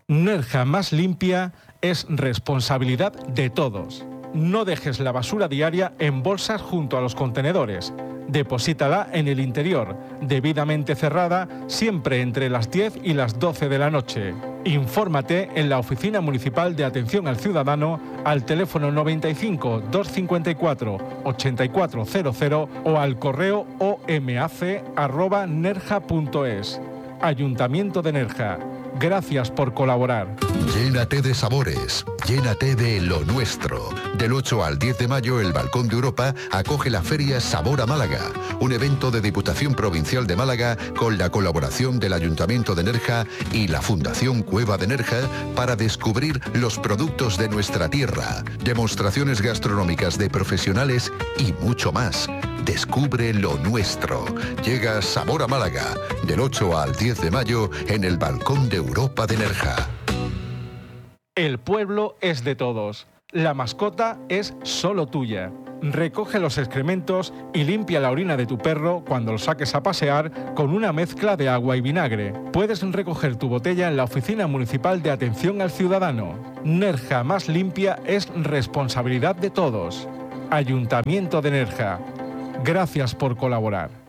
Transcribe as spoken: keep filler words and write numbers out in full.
Nerja más limpia es responsabilidad de todos. No dejes la basura diaria en bolsas junto a los contenedores. Deposítala en el interior, debidamente cerrada, siempre entre las diez y las doce de la noche. Infórmate en la Oficina Municipal de Atención al Ciudadano al teléfono noventa y cinco, doscientos cincuenta y cuatro, ochenta y cuatro cero cero o al correo o m a c arroba nerja punto es. Ayuntamiento de Nerja. Gracias por colaborar. Llénate de sabores, llénate de lo nuestro. Del ocho al diez de mayo, el Balcón de Europa acoge la Feria Sabor a Málaga, un evento de Diputación Provincial de Málaga con la colaboración del Ayuntamiento de Nerja y la Fundación Cueva de Nerja para descubrir los productos de nuestra tierra, demostraciones gastronómicas de profesionales y mucho más. Descubre lo nuestro. Llega Sabor a Málaga, del ocho al diez de mayo en el Balcón de Europa de Nerja. El pueblo es de todos. La mascota es solo tuya. Recoge los excrementos y limpia la orina de tu perro cuando lo saques a pasear con una mezcla de agua y vinagre. Puedes recoger tu botella en la Oficina Municipal de Atención al Ciudadano. Nerja más limpia es responsabilidad de todos. Ayuntamiento de Nerja. Gracias por colaborar.